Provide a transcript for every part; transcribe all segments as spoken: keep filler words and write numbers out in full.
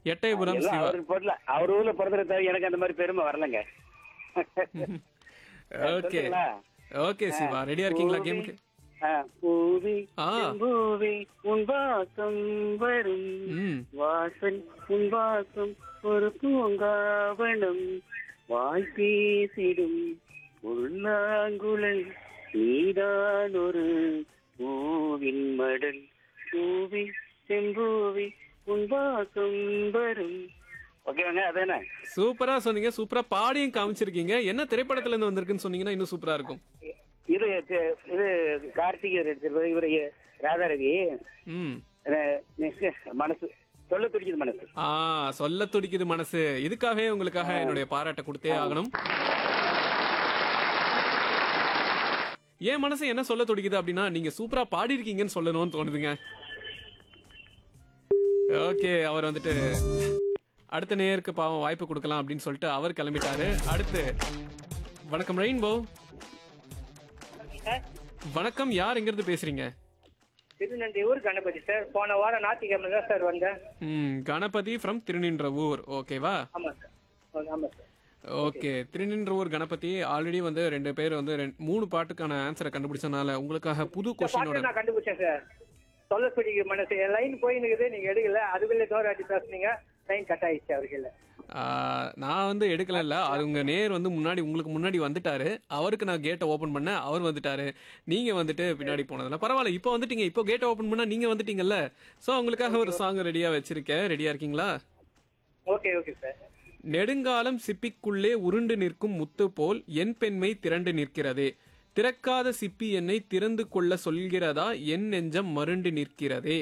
எட்டயபுரம் எல்லாம் சிவா. அவருக்கு பொருள் அவர் ஊர்ல பிறந்ததை தவிர எனக்கு அந்த மாதிரி பெருமை வரலங்க. ஓகே சொல்லுங்களா? ஓகே சிவா, ரெடியா இருக்கீங்களா கேமுக்கு? ஆ, பூவி ஆ. பூவி உன் வாசம் வரும் ம் வாசல் உன் வாசம் ஒரு பூங்காவனம் வாய் பேசிடும் உள்ளாங்குழல் நீதான் ஒரு பூவின் மடல் பூவி செம்பூவி உன் வாசம் வரும். ஓகேவாங்க, அதானே? சூப்பரா சொன்னீங்க, சூப்பரா பாடியும் காமிச்சிருக்கீங்க. என்ன திரைப்படத்துல இருந்து வந்திருக்குன்னு சொன்னீங்கன்னா இன்னும் சூப்பரா இருக்கும். இது இது கார்த்திகை எடுத்திருப்பது இவரு ராதாரவி. ம் அஹ், மனசு சொல்ல துடிக்குது மனசு. ஆ சொல்ல துடிக்குது மனசு. இதுக்காகவே உங்களுக்காக என்னுடைய பாராட்டை கொடுத்தே ஆகணும். என் மனசு என்ன சொல்ல துடிக்குது அப்படின்னா நீங்க சூப்பரா பாடி இருக்கீங்கன்னு சொல்லணும்னு தோணுதுங்க. ஓகே, அவர் வந்துட்டு அடுத்த நேருக்கு பாவம் வாய்ப்பு கொடுக்கலாம் அப்படின்னு சொல்லிட்டு அவர் கிளம்பிட்டாரு. அடுத்து வணக்கம் ரெயின்போ. வணக்கம், யார் எங்க இருந்து பேசுறீங்க? திருநெல்வேலூர் கணபதி சார். போன வாரம் ஞாயிற்றுக்கிழமை தான் சார் வந்தேன். ம் கணபதி ஃப்ரம் திருநின்றவூர். ஓகேவா? ஆமா சார், ஆமா sir. Okay, Thiruninravur Ganapathi. Already வந்து ரெண்டு பேர் வந்து ரெண்டு- மூணு பாட்டுக்கான ஆன்சரை கண்டுபிடிச்சனால உங்களுக்காக புது இந்த பாட்டு கொஸ்டினோட நான் கண்டுபிடிச்சேன் சார். சொல்ல சொல்லி மனசு லைன் போயினுக்குது, நீங்க எடுக்கல. அதுக்குள்ள தோற அடி பேசுனீங்க, லைன் கட் ஆயிடுச்சு அவர்கள். நான் வந்து எடுக்கல. அது உங்க நேர் வந்து முன்னாடி உங்களுக்கு முன்னாடி வந்துட்டாரு. அவருக்கு நான் கேட்டை ஓபன் பண்ணேன், அவர் வந்துட்டாரு. நீங்க வந்துட்டு பின்னாடி போனதுல பரவாயில்ல. இப்போ வந்துட்டீங்க. இப்போ கேட்டை ஓபன் பண்ணா நீங்க வந்துட்டீங்கல்ல. சோ உங்களுக்காக ஒரு சாங் ரெடியா வச்சிருக்கேன். ரெடியா இருக்கீங்களா? Okay okay sir. நெடுங்காலம் சிப்பிக்குள்ளே உருண்டு நிற்கும் முத்து போல் என் பெண்மை திரண்டு நிற்கிறதே, திறக்காத சிப்பி என்னை திறந்து கொள்ள சொல்கிறதா, என் நெஞ்சம் மருண்டு நிற்கிறதே.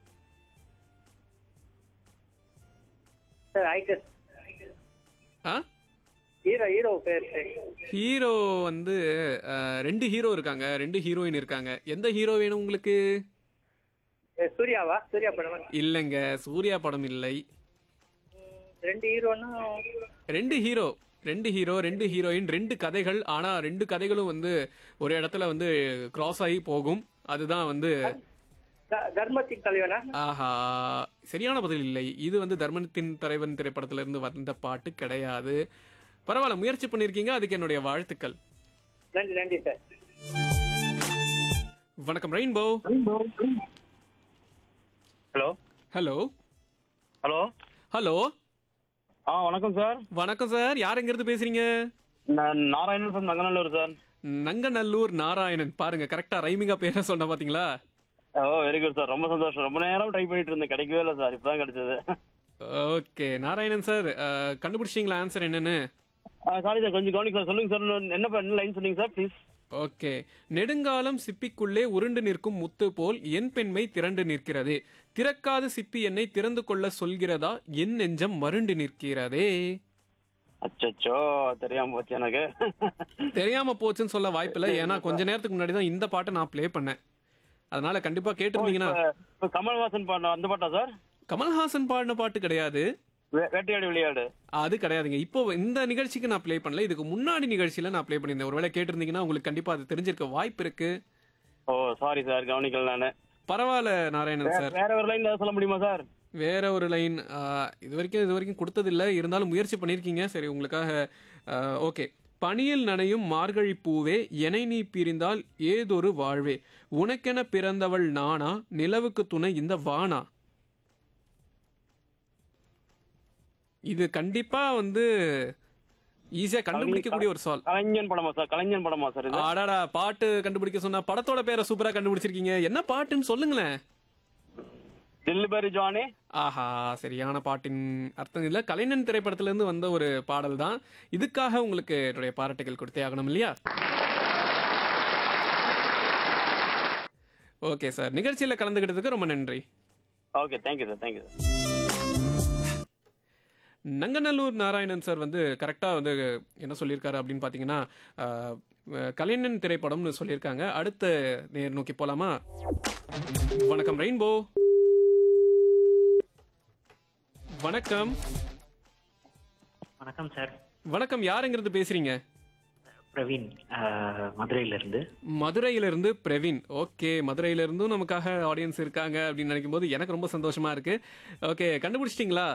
சார் ஐட்டஸ் ஆ ஹீரோ ஹீரோ பேர் சார். ஹீரோ வந்து அஹ், ரெண்டு ஹீரோ இருக்காங்க, ரெண்டு ஹீரோயின் இருக்காங்க. எந்த ஹீரோ வேணும் உங்களுக்கு? ஏ, சூர்யாவா? சூர்யா படமா? இல்லைங்க, சூர்யா படம் இல்லை. ரெண்டு ஹீரோனா ரெண்டு ஹீரோ ரெண்டு ஹீரோ ரெண்டு ஹீரோயின், ரெண்டு கதைகள். ஆனா ரெண்டு கதைகளும் வந்து ஒரு இடத்துல வந்து கிராஸ் ஆகி போகும். அதுதான் வந்து த- தர்மத்தின் தலைவனா? ஆஹா, சரியான பதில் இல்லை. இது வந்து தர்மத்தின் தலைவன் திரைப்படத்துல இருந்து வந்த பாட்டு கிடையாது. பரவாயில்ல, முயற்சி பண்ணிருக்கீங்க, அதுக்கு என்னுடைய வாழ்த்துக்கள். நன்றி நன்றி சார். வணக்கம் rainbow. Hello hello hello hello ஆ வணக்கம் சார். வணக்கம் சார், யார் எங்க இருந்து பேசுறீங்க? நான் நாராயணன் ஃப்ரம் நங்கநல்லூர் சார். நங்கநல்லூர் நாராயணன். பாருங்க, கரெக்டா ரைமிங்கா பேர சொன்ன பாத்தீங்களா? ஓ வெரி குட் சார், ரொம்ப சந்தோஷம். ரொம்ப நேரம் ட்ரை பண்ணிட்டு இருந்தேன், கிடைக்கவே இல்லை சார், இப்பதான் கிடைச்சது. ஓகே நாராயணன் சார், அஹ், கண்டுபிடிச்சிங்களா ஆன்சர் என்னன்னு? சாரி சார், கொஞ்சம் கவனிக்க சார். சொல்லுங்க சார், என்ன ப- என்ன லைன் சொன்னீங்க சார் ப்ளீஸ்? ஓகே, நெடுங்காலம் சிப்பிக்குள்ளே உருண்டு நிற்கும் முத்து போல் என் பெண்மை திரண்டு நிற்கிறது, திறக்காத சிப்பி என்னை திறந்து கொள்ள சொல்கிறதா, என் நெஞ்சம் மருண்டு நிற்கிறதே. அச்சச்சோ, தெரியாம போச்சு எனக்கு. தெரியாம போச்சுன்னு சொல்ல வாய்ப்பில்லை. ஏன்னா கொஞ்ச நேரத்துக்கு முன்னாடி தான் இந்த பாட்டை நான் ப்ளே பண்ணேன். அதனால கண்டிப்பா கேட்டிருந்தீங்கன்னா. இப்ப கமல்ஹாசன் பாடின அந்த பாட்டா சார்? கமல்ஹாசன் பாடின பாட்டு கிடையாது, வே- வேட்டையாடி விளையாடு. அது கிடையாதுங்க. இப்போ இந்த நிகழ்ச்சிக்கு நான் ப்ளே பண்ணல, இதுக்கு முன்னாடி நிகழ்ச்சியில நான் ப்ளே பண்ணியிருந்தேன். ஒருவேளை கேட்டிருந்தீங்கன்னா உங்களுக்கு கண்டிப்பா அது தெரிஞ்சிருக்க வாய்ப்பு இருக்கு. ஓ சாரி சார், கவனிக்கல நானு. பரவாயில்ல நாராயணன் சார். வேற ஒரு லைன் ஏதாவது சொல்ல முடியுமா சார்? வேற ஒரு லைன் இது வரைக்கும் இது வரைக்கும் கொடுத்ததில்ல, இருந்தாலும் முயற்சி பண்ணியிருக்கீங்க. சரி, உங்களுக்காக. ஓகே, பனியில் நனையும் மார்கழி பூவே எனை நீ பிரிந்தால் ஏதொரு வாழ்வே, உனக்கென பிறந்தவள் நானா, நிலவுக்கு துணை இந்த வானா. இது கண்டிப்பா வந்து ஈஸியா கண்டுபிடிக்கக்கூடிய ஒரு சால். கலைஞன் படமா சார்? கலைஞன் படமா சார் இது? ஆடாடா, பாட்டு கண்டுபிடிக்க சொன்னா படத்தோட பேரை சூப்பரா கண்டுபிடிச்சிருக்கீங்க. என்ன பாட்டுன்னு சொல்லுங்களேன். தில்லுபரி ஜானே. ஆஹா, சரியான பாட்டின் அர்த்தம் இல்ல, கலைஞன் திரைப்படத்துல இருந்து வந்த ஒரு பாடல் தான். இதுக்காக உங்களுக்கு என்னுடைய பாராட்டுகள் கொடுத்தே ஆகணும் இல்லையா? ஓகே சார், நிகழ்ச்சியில கலந்துக்கிட்டதுக்கு ரொம்ப நன்றி. Okay, thank you sir, thank you sir. Nanganallur Narayanan sir வந்து கரெக்டா வந்து என்ன சொல்லியிருக்காரு அப்படின்னு பாத்தீங்கன்னா, ஆஹ், கலைஞன் திரைப்படம்னு சொல்லியிருக்காங்க. அடுத்த நேர் நோக்கி போலாமா? வணக்கம் ரெயின்போ. வணக்கம். வணக்கம் சார். வணக்கம், யாருங்கிறது பேசுறீங்க? பிரவீன், மதுரையில இருந்து. மதுரையில இருந்து பிரவீன். ஓகே, மதுரையில இருந்தும் நமக்காக ஆடியன்ஸ் இருக்காங்க அப்படின்னு நினைக்கும் போது எனக்கு ரொம்ப சந்தோஷமா இருக்கு. ஓகே, கண்டுபிடிச்சிட்டீங்களா?